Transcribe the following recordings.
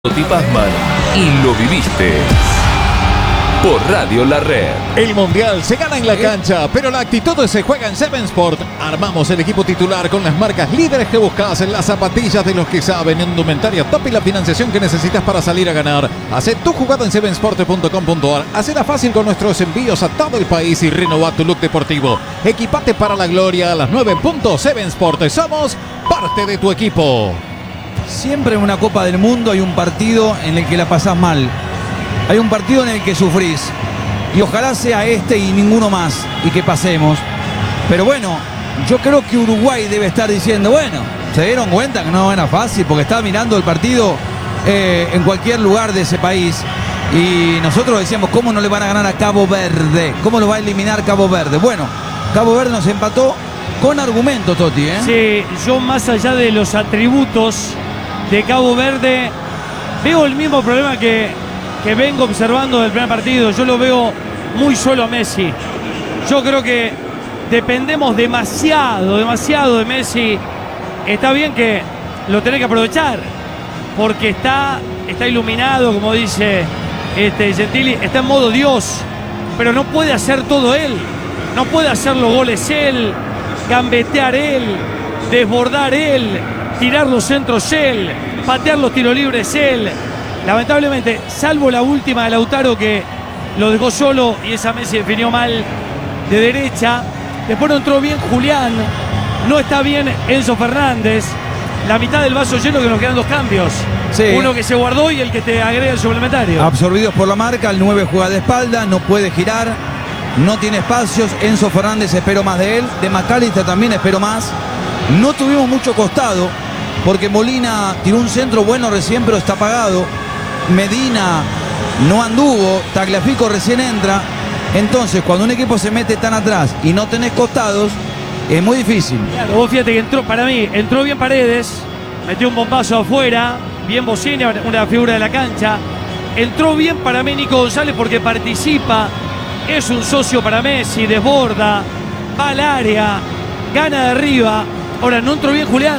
Tipasman y lo viviste por Radio La Red. El Mundial se gana en la cancha, pero la actitud se juega en Seven Sport. Armamos el equipo titular con las marcas líderes que buscas, en las zapatillas de los que saben, indumentaria top y la financiación que necesitas para salir a ganar. Haz tu jugada en sevensport.com.ar. Hacela fácil con nuestros envíos a todo el país y renová tu look deportivo. Equipate para la gloria a las 9 puntos. Seven Sport, somos parte de tu equipo. Siempre en una Copa del Mundo hay un partido en el que la pasás mal. Hay un partido en el que sufrís. Y ojalá sea este y ninguno más. Y que pasemos. Pero bueno, yo creo que Uruguay debe estar diciendo, bueno, se dieron cuenta que no era fácil porque estaba mirando el partido en cualquier lugar de ese país. Y nosotros decíamos, ¿cómo no le van a ganar a Cabo Verde? ¿Cómo lo va a eliminar Cabo Verde? Bueno, Cabo Verde nos empató con argumento, Toti, ¿eh? Sí, yo más allá de los atributos de Cabo Verde, veo el mismo problema que vengo observando del primer partido. Yo lo veo muy solo a Messi. Yo creo que dependemos demasiado de Messi. Está bien que lo tenés que aprovechar, porque está iluminado, como dice Gentili, está en modo Dios, pero no puede hacer todo él. No puede hacer los goles él, gambetear él, desbordar él, tirar los centros él, patear los tiros libres él. Lamentablemente, salvo la última de Lautaro que lo dejó solo y esa Messi definió mal de derecha. Después no entró bien Julián, no está bien Enzo Fernández. La mitad del vaso lleno, que nos quedan dos cambios. Sí. Uno que se guardó y el que te agrega el suplementario. Absorbidos por la marca, el 9 juega de espalda, no puede girar, no tiene espacios. Enzo Fernández espero más de él, de McAllister también espero más. No tuvimos mucho costado, porque Molina tiró un centro bueno recién, pero está apagado. Medina no anduvo, Tagliafico recién entra. Entonces, cuando un equipo se mete tan atrás y no tenés costados, es muy difícil. Claro, vos fíjate que entró bien Paredes, metió un bombazo afuera, bien Bocina, una figura de la cancha. Entró bien para mí Nico González porque participa, es un socio para Messi, desborda, va al área, gana de arriba. Ahora, no entró bien Julián.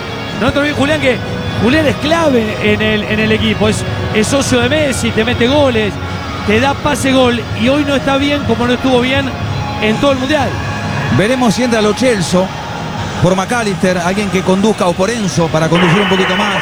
Que Julián es clave en el equipo. Es socio de Messi, te mete goles, te da pase-gol. Y hoy no está bien como no estuvo bien en todo el Mundial. Veremos si entra Lo Celso por McAllister, alguien que conduzca, o por Enzo para conducir un poquito más.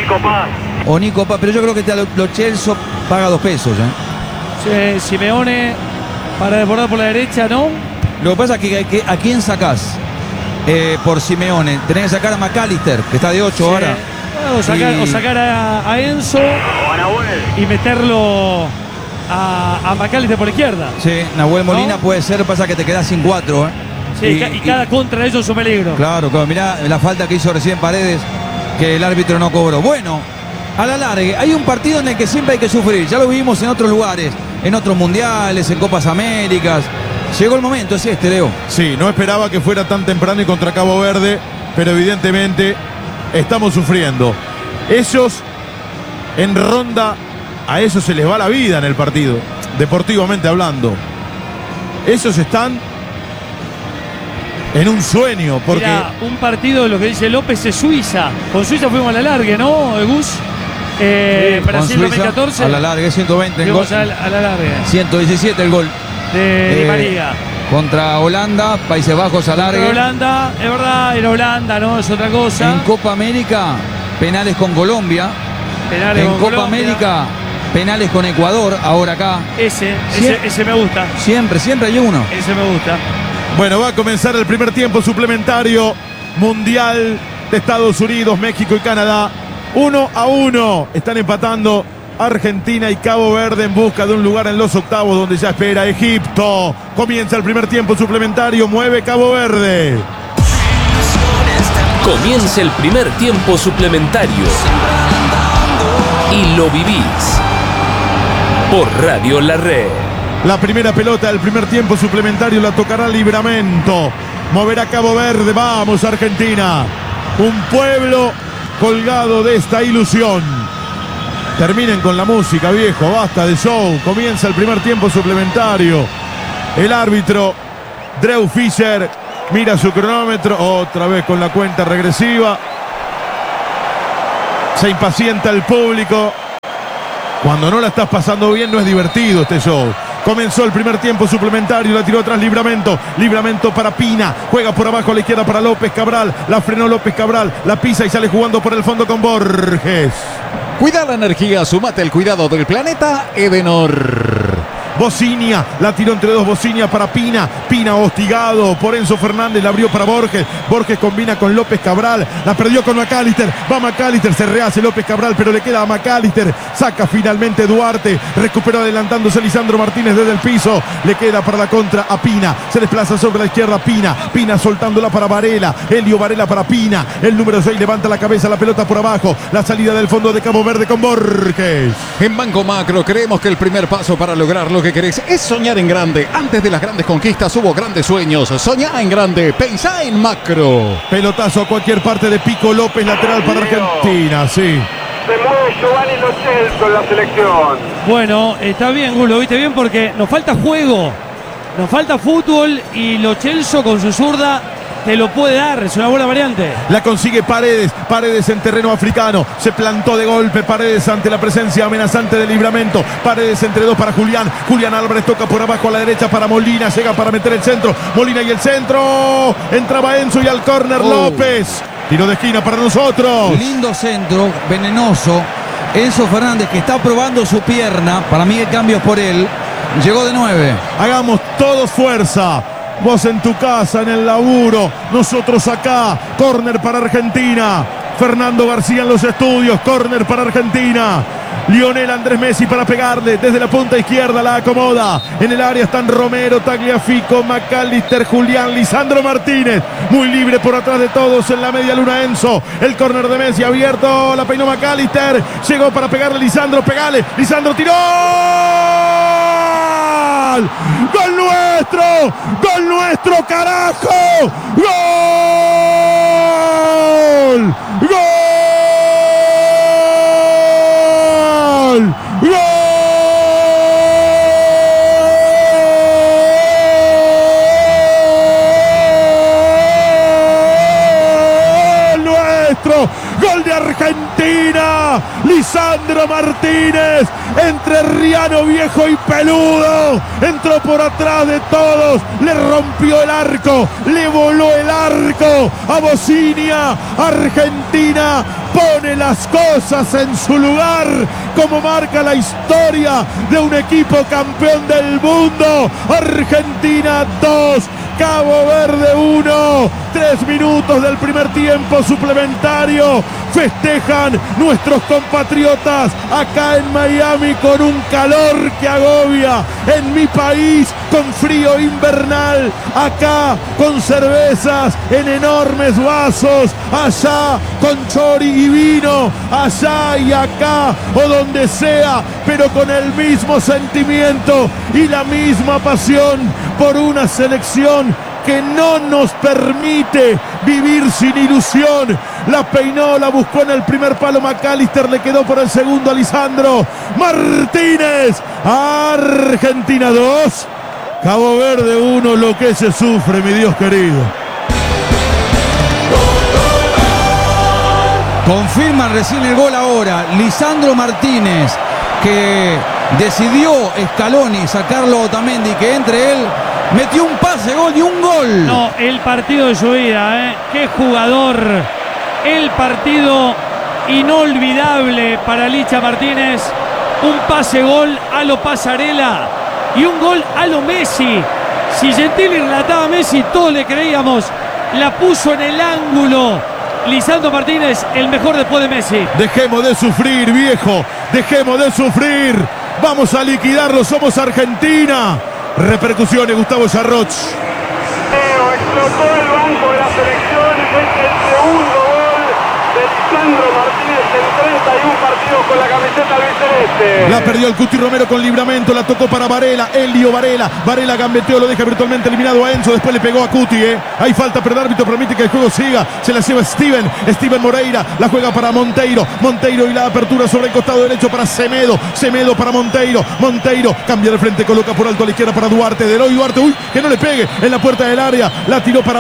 O Nico Paz. Pero yo creo que Lo Celso paga 2 pesos. Sí, Simeone para desbordar por la derecha, ¿no? Lo que pasa es que ¿a quién sacás? Por Simeone, tenés que sacar a McAllister, que está de 8 ahora. O sacar a Enzo y meterlo a McAllister por la izquierda. Sí, Nahuel Molina, ¿no? Puede ser, pasa que te quedás sin 4. Sí, y cada contra de ellos es un peligro. Claro, mirá la falta que hizo recién Paredes, que el árbitro no cobró. Bueno, a la larga, hay un partido en el que siempre hay que sufrir. Ya lo vivimos en otros lugares, en otros mundiales, en Copas Américas. Llegó el momento, es Leo. Sí, no esperaba que fuera tan temprano y contra Cabo Verde, pero evidentemente estamos sufriendo. Ellos, en ronda, a ellos se les va la vida en el partido, deportivamente hablando. Ellos están en un sueño, porque... Mira, un partido de lo que dice López es Suiza. Con Suiza fuimos a la larga, ¿no, Gus? Brasil 2014. A la larga, 120 el gol. A la larga. 117 el gol. De María. Contra Holanda, Países Bajos alargue. Holanda, es verdad, era Holanda, ¿no? Es otra cosa. En Copa América, penales con Colombia. En Copa América, penales con Ecuador, ahora acá. Ese me gusta. Siempre hay uno. Ese me gusta. Bueno, va a comenzar el primer tiempo suplementario Mundial de Estados Unidos, México y Canadá. 1-1. Están empatando Argentina y Cabo Verde en busca de un lugar en los octavos, donde ya espera Egipto. Comienza el primer tiempo suplementario, mueve Cabo Verde. Comienza el primer tiempo suplementario y lo vivís por Radio La Red. La primera pelota del primer tiempo suplementario la tocará Livramento. Moverá Cabo Verde. Vamos, Argentina. Un pueblo colgado de esta ilusión. Terminen con la música, viejo, basta de show. Comienza el primer tiempo suplementario. El árbitro, Drew Fischer, mira su cronómetro, otra vez con la cuenta regresiva. Se impacienta el público. Cuando no la estás pasando bien no es divertido este show. Comenzó el primer tiempo suplementario, la tiró atrás Livramento. Livramento para Pina, juega por abajo a la izquierda para López Cabral. La frenó López Cabral, la pisa y sale jugando por el fondo con Borges. Cuida la energía, sumate el cuidado del planeta Edenor. Bocinia, la tiró entre dos, Bocinia para Pina. Pina hostigado por Enzo Fernández, la abrió para Borges. Borges combina con López Cabral, la perdió con McAllister. Va McAllister, se rehace López Cabral, pero le queda a McAllister. Saca finalmente Duarte, recuperó adelantándose Lisandro Martínez desde el piso. Le queda para la contra a Pina, se desplaza sobre la izquierda Pina. Pina soltándola para Varela, Elio Varela para Pina. El número 6 levanta la cabeza, la pelota por abajo. La salida del fondo de Cabo Verde con Borges. En Banco Macro creemos que el primer paso para lograr lo que querés es soñar en grande. Antes de las grandes conquistas hubo grandes sueños. Soñá en grande, pensá en macro. Pelotazo a cualquier parte de Pico López, lateral para Argentina, sí. Se mueve Giovanni Lo Celso en la selección. Bueno, está bien, Gus, lo viste bien porque nos falta juego, nos falta fútbol y Lo Celso con su zurda te lo puede dar, es una buena variante. La consigue Paredes, Paredes en terreno africano, se plantó de golpe Paredes ante la presencia amenazante de Livramento. Paredes entre dos para Julián, Julián Álvarez toca por abajo a la derecha para Molina, llega para meter el centro, Molina y el centro, entraba Enzo y al córner López, tiro de esquina para nosotros. Lindo centro, venenoso. Enzo Fernández que está probando su pierna, para mí el cambio es por él, llegó de 9. Hagamos todos fuerza. Vos en tu casa, en el laburo, nosotros acá. Córner para Argentina. Fernando García en los estudios. Córner para Argentina. Lionel Andrés Messi para pegarle desde la punta izquierda, la acomoda. En el área están Romero, Tagliafico, McAllister, Julián, Lisandro Martínez. Muy libre por atrás de todos en la media luna Enzo. El córner de Messi abierto, la peinó McAllister. Llegó para pegarle Lisandro, pegale. Lisandro tiró. ¡Gol nuestro! ¡Gol nuestro, carajo! ¡Gol! ¡Gol! ¡Gol! ¡Nuestro! ¡Gol de Argentina! Lisandro Martínez, entrerriano viejo y peludo, entró por atrás de todos, le rompió el arco, le voló el arco a Bocinia. Argentina pone las cosas en su lugar, como marca la historia de un equipo campeón del mundo. Argentina 2, Cabo Verde 1, 3 minutos del primer tiempo suplementario. Festejan nuestros compatriotas acá en Miami con un calor que agobia. En mi país con frío invernal. Acá con cervezas en enormes vasos. Allá con chori y vino. Allá y acá o donde sea, pero con el mismo sentimiento y la misma pasión por una selección que no nos permite vivir sin ilusión. La peinó, la buscó en el primer palo McAllister, le quedó por el segundo a Lisandro Martínez. Argentina 2, Cabo Verde 1, lo que se sufre, mi Dios querido. Confirman recién el gol ahora. Lisandro Martínez, que decidió Scaloni sacarlo a Otamendi, que entre él metió un pase, gol y un gol. No, el partido de su vida, ¿eh? Qué jugador. El partido inolvidable para Licha Martínez. Un pase gol a lo Pasarela y un gol a lo Messi. Si Gentili relataba a Messi, todos le creíamos. La puso en el ángulo. Lisandro Martínez, el mejor después de Messi. Dejemos de sufrir, viejo. Dejemos de sufrir. Vamos a liquidarlo. Somos Argentina. Repercusiones, Gustavo Sarroch. Explotó el banco de la selección. Es el segundo gol de Lisandro Martínez en 31 partidos con la camiseta albiceleste. La perdió el Cuti Romero con Livramento, la tocó para Varela, Elio Varela. Varela gambeteó, lo deja virtualmente eliminado a Enzo, después le pegó a Cuti, Hay falta, pero el árbitro permite que el juego siga. Se la lleva Steven Moreira, la juega para Monteiro y la apertura sobre el costado derecho para Semedo para Monteiro, cambia de frente, coloca por alto a la izquierda para Duarte, Deloy Duarte, que no le pegue en la puerta del área, la tiró para